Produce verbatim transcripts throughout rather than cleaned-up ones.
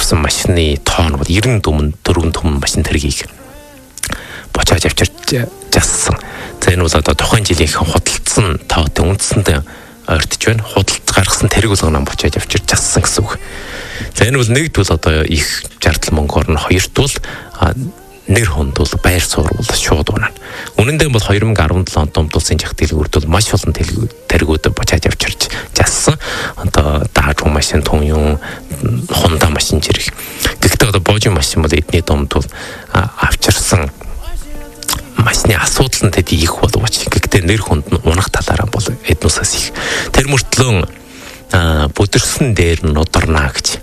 авчирсан машины тоон бол девяносто түмэн дөрвөн түмэн машин тэргийг бочааж авчирч жассан. За энэ бол одоо тухайн жилийнхэн худалдсан тавтын үндсэндээ ойртож байна. Худалдаж гаргасан тэрэг болгоно бочааж авчирч жассан гэсэн үг. За энэ бол нэгдвэл одоо их жартал мөнгөөр нь, хоёрт бол нэр хонд бол байр суурь бол шууд унана. Үнэн дээр бол two thousand seventeen онд Думдуулсан жах дэлгүүрт бол маш олон тэргүүд бочааж авчирч жассан. Одоо даажуу машин, тун юм, Honda машин зэрэг. Гэхдээ одоо боожин машин бол эдний домд бол авчирсан машины асуудал нь тэд их боловч гэхдээ нэр хонд нь унах талаараа бол эднүсээс их. Тэр мөртлөө бүдэрсэн дээр нь ударна гэж.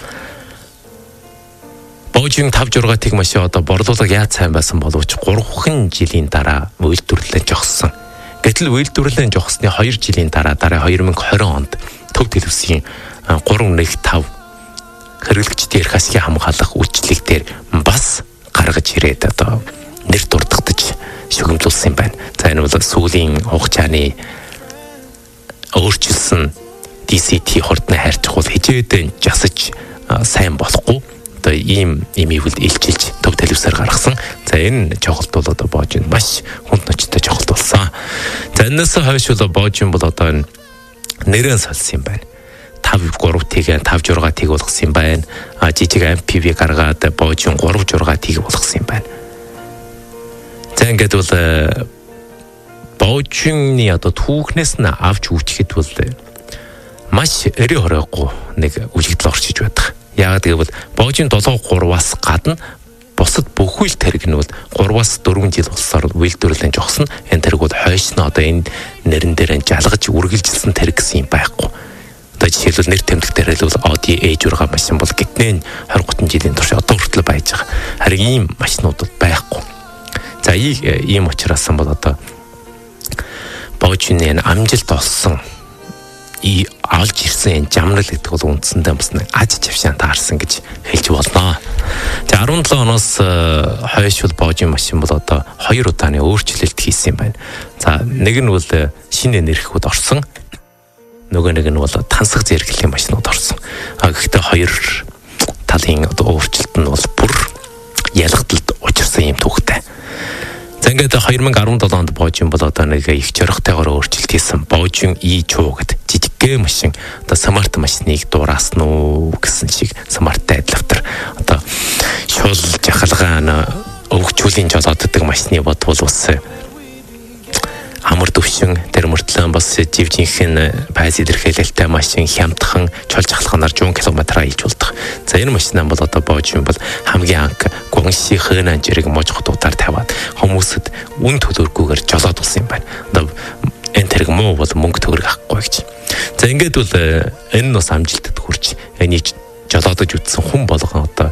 Боожин five six машин одоо борлуулга яаж сайн байсан боловч гурван жилийн дараа үйлдвэрлэлээ жогссон. Гэтэл үйлдвэрлэлээ жогссны two жилийн дараа дараа twenty twenty онд төв телевизийн three one five хэрэглэгчдийн эрх асхийн хамгаалах үйлчлэг дээр бас гаргаж ирээд одоо нэр дурддагдаж шүгэмжлүүлсэн юм байна. За энэ бол сүүлийн хугацааны өөрчилсөн ди си ти хурдны хайрцаг бол хижээдэн жасаж сайн болохгүй. Одоо ийм имийг илчилж төв телевизээр гаргасан. За энэ жохолт бол одоо боожин маш хүнд ночтой жохолт болсон. За энэс хойш бол боожин бол одоо нэрэн салсан юм байна. five three тийг five six тийг болгосон юм байна. А жижиг эм пи ви гаргаад боожин three six тийг болгосон юм байна. За ингээд бол боожинны одоо түүхнээс нь авч үүчихэд бол маш эри хороогүй нэг үлэгдэл орчиж байдаг. Яагаад гэвэл боожин seven three-аас гадна бусад бүх үйл тэрэг нь бол three-аас four жил болсоор үйлдвэрлэн жогсон. Энэ тэрэг бол хойш нь одоо энэ нэрэн дээр жалгаж үргэлжилсэн тэрэг гэсэн юм байхгүй. Одоо жишээлбэл нэр тэмдэг дээр л Audi A six машин бол гитнээ twenty жилийн турш одоо хүртэл байж байгаа. Харин ийм машинууд бол байхгүй. За ийм учраас бол одоо боожины амжилт олсон и алж ирсэн жамрал гэдэг бол үндсэндээ бас нэг аж завшаан таарсан гэж хэлж болно. За seventeen оноос хойш бол боожин машин бол одоо хоёр удааны өөрчлөлт хийсэн юм байна. За нэг нь бол шинэ нэрхүүд орсон. Нөгөө нэг нь бол тансаг зэрэглэлийн машинууд орсон. А гэхдээ хоёр талын одоо өөрчлөлт нь бол бүр ялгадалд учирсан юм түүхтэй. За ингээд twenty seventeen онд боожин бол одоо нэг их чорхтойгоор өөрчлөлт хийсэн боожин и чуу гэдэг жижигхэн машин одоо смарт машиныг дуураасан уу гэсэн шиг смарттай адилавтар одоо шул жахалгаан өвгчүүлийн жолооддаг машины бодвол бас амар төвшин тэр мөртлөө бас живжинхэн байс илэрхийлэлтэй машин хямдхан чол жахалганаар one километр аялж болдог. За энэ машин бол одоо боожин бол хамгийн анх гонши хэнан зэрэг можхотуудаар тавиад хүмүүсэд үн төлөөргүйгээр жолоод болсон юм байна. Одоо энэ тэрэг муу бол мөнгө төгрөг авахгүй гэж. За ингээд бол энэ нь бас амжилтад хүрч энийг жолоодож үтсэн хүн болгон одоо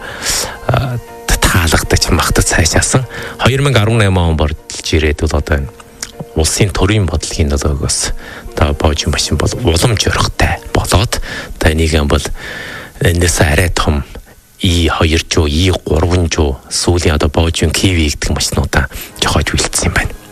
таалагдаж магтаж цаашаасан. twenty eighteen он бордолж ирээд бол одоо улсын төрийн бодлогын нөлөөгөөс та боожин машин бол уламж өрхтэй болоод та энийг бол энэс арай том и two жоо, и three жоо сүүлийн одоо боожин киви гэдэг машинуудаа жохож үлдсэн юм байна.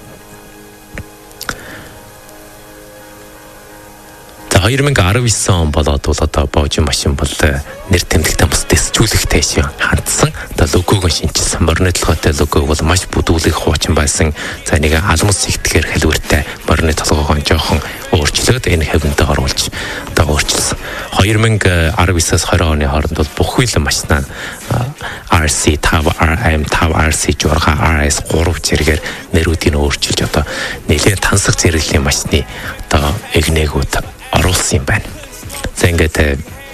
За twenty nineteen он болоод бол одоо боожин машин бол нэр тэмдэгтэй бас дэсчүүлэгтэй шин хандсан. Одоо логог нь шинжилсэн. Морины толгойтой лого бол маш бүдүүлэг хуучин байсан. За нэг алмас сэгтгэхэр халиуртай морины толгойгоо жоохон өөрчлөөд энэ хавьнтаа оруулж одоо өөрчилсөн. twenty nineteen-аас twenty оны хооронд бол бүх үйл машинаа ар си five, ар эм five, ар си six, ар эс three зэрэгээр нэрүүдийг өөрчилж одоо нэлээд тансаг зэрэглэлийн машины одоо эгнээгүүд оруулсан юм байна. За ингээд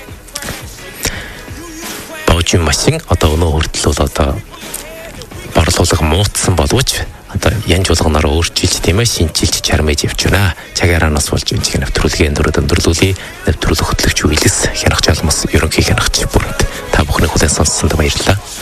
боожин машин одоо өнөө хүртэл бол одоо борлуулга муутсан боловч одоо янз болгоноор өөрчилж тийм ээ шинжилж чармэж явж байна. Цагаараас болж энэ чинь нэвтрүүлгийн дөрөв өндөрлүүлээ. Нэвтрүүлэх хөтлөгч Уилс хянагч алмас ерөнхий хянагч бүрт та бүхний хүлээн сонссонд баярлалаа.